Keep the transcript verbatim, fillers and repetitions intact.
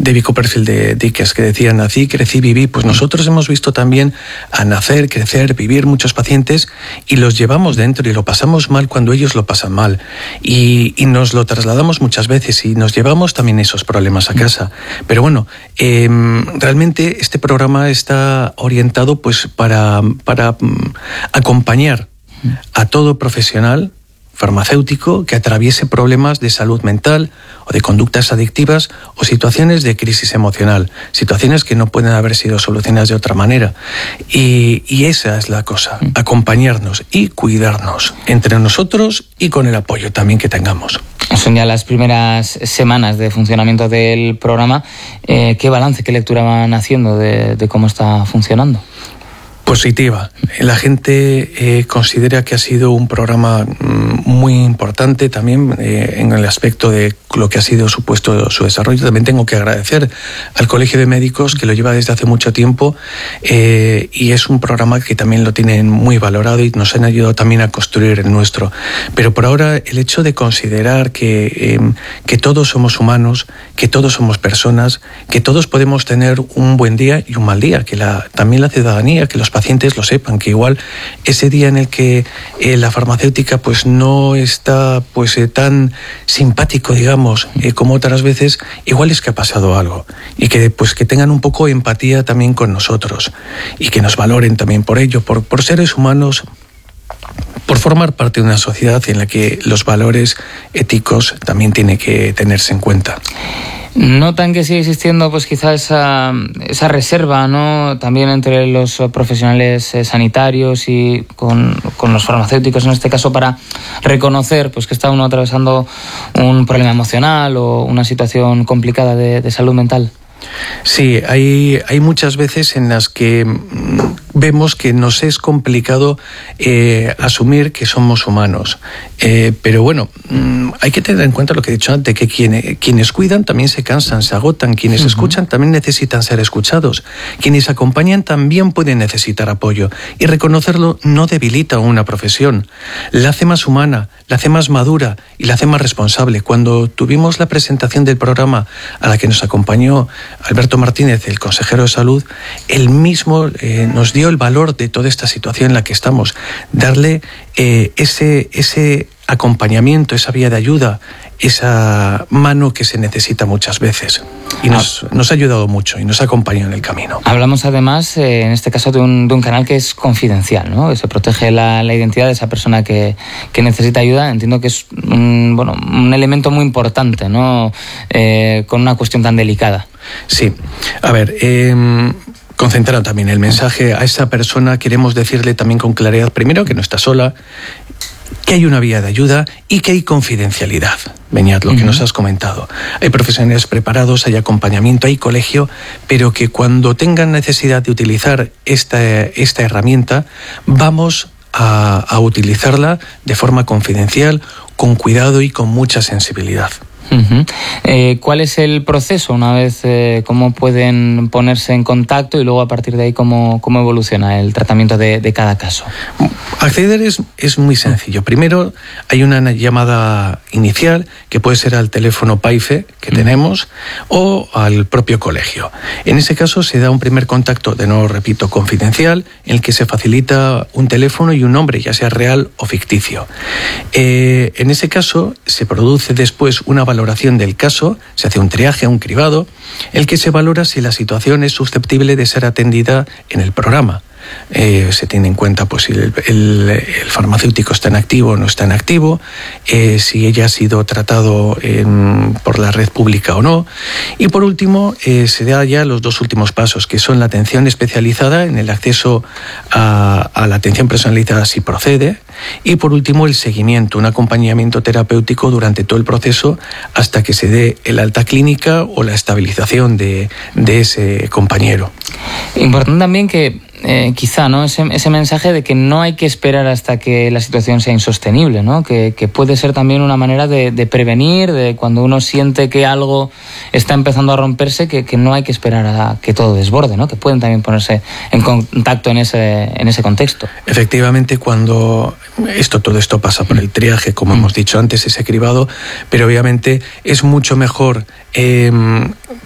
David Copperfield de Dickens, que decía: nací, crecí, viví. Pues nosotros hemos visto también a nacer, crecer, vivir muchos pacientes, y los llevamos dentro y lo pasamos mal cuando ellos lo pasan mal. Y, y nos lo trasladamos muchas veces y nos llevamos también esos problemas a casa. Pero bueno, eh, realmente este programa está orientado pues para, para um, acompañar a todo profesional farmacéutico que atraviese problemas de salud mental o de conductas adictivas o situaciones de crisis emocional, situaciones que no pueden haber sido solucionadas de otra manera. Y, y esa es la cosa, acompañarnos y cuidarnos entre nosotros y con el apoyo también que tengamos. Son ya las primeras semanas de funcionamiento del programa. Eh, ¿Qué balance, qué lectura van haciendo de, de cómo está funcionando? Positiva. La gente eh, considera que ha sido un programa mm, muy importante también eh, en el aspecto de lo que ha sido supuesto su desarrollo. También tengo que agradecer al Colegio de Médicos, que lo lleva desde hace mucho tiempo, eh, y es un programa que también lo tienen muy valorado y nos han ayudado también a construir el nuestro. Pero por ahora el hecho de considerar que, eh, que todos somos humanos, que todos somos personas, que todos podemos tener un buen día y un mal día, que la, también la ciudadanía, que los pacientes lo sepan, que igual ese día en el que eh, la farmacéutica pues no está pues eh, tan simpático, digamos, eh, como otras veces, igual es que ha pasado algo, y que pues que tengan un poco de empatía también con nosotros y que nos valoren también por ello, por, por seres humanos, por formar parte de una sociedad en la que los valores éticos también tienen que tenerse en cuenta. ¿Notan que sigue existiendo pues quizá esa, esa reserva, ¿no?, también entre los profesionales sanitarios y con, con los farmacéuticos en este caso, para reconocer pues que está uno atravesando un problema emocional o una situación complicada de, de salud mental? Sí, hay, hay muchas veces en las que vemos que nos es complicado eh, asumir que somos humanos. Eh, pero bueno, hay que tener en cuenta lo que he dicho antes, que quienes, quienes cuidan también se cansan, se agotan. Quienes uh-huh. escuchan también necesitan ser escuchados. Quienes acompañan también pueden necesitar apoyo. Y reconocerlo no debilita una profesión. La hace más humana, la hace más madura y la hace más responsable. Cuando tuvimos la presentación del programa, a la que nos acompañó Alberto Martínez, el consejero de salud, él mismo eh, nos dio el valor de toda esta situación en la que estamos, darle eh, ese, ese acompañamiento, esa vía de ayuda, esa mano que se necesita muchas veces. Y nos, ah. nos ha ayudado mucho y nos ha acompañado en el camino. Hablamos además, eh, en este caso, de un, de un canal que es confidencial, ¿no? Que se protege la, la identidad de esa persona que, que necesita ayuda. Entiendo que es un, bueno, un elemento muy importante, ¿no?, eh, con una cuestión tan delicada. Sí. A ver, eh, concentrar también el mensaje a esa persona. Queremos decirle también con claridad, primero, que no está sola, que hay una vía de ayuda y que hay confidencialidad. Beñat, lo que uh-huh. nos has comentado. Hay profesionales preparados, hay acompañamiento, hay colegio, pero que cuando tengan necesidad de utilizar esta, esta herramienta, vamos a, a utilizarla de forma confidencial, con cuidado y con mucha sensibilidad. Uh-huh. Eh, ¿Cuál es el proceso una vez, eh, cómo pueden ponerse en contacto y luego a partir de ahí cómo, cómo evoluciona el tratamiento de, de cada caso? Acceder es, es muy sencillo. Primero hay una llamada inicial que puede ser al teléfono PAIFE que uh-huh. tenemos o al propio colegio. En ese caso se da un primer contacto, de nuevo repito, confidencial, en el que se facilita un teléfono y un nombre, ya sea real o ficticio. Eh, en ese caso se produce después una valoración del caso, se hace un triaje, un cribado, en el que se valora si la situación es susceptible de ser atendida en el programa. Eh, se tiene en cuenta pues si el, el, el farmacéutico está en activo o no está en activo, eh, si ella ha sido tratado en, por la red pública o no, y por último eh, se da ya los dos últimos pasos, que son la atención especializada en el acceso a, a la atención personalizada si procede, y por último el seguimiento, un acompañamiento terapéutico durante todo el proceso hasta que se dé el alta clínica o la estabilización de, de ese compañero. Importante también que Eh, quizá, ¿no?, ese, ese mensaje de que no hay que esperar hasta que la situación sea insostenible, ¿no?, que, que puede ser también una manera de, de prevenir, de cuando uno siente que algo está empezando a romperse, que, que no hay que esperar a que todo desborde, ¿no?, que pueden también ponerse en contacto en ese, en ese contexto. Efectivamente, cuando esto, todo esto pasa por el triaje, como mm. hemos dicho antes, ese cribado, pero obviamente es mucho mejor eh,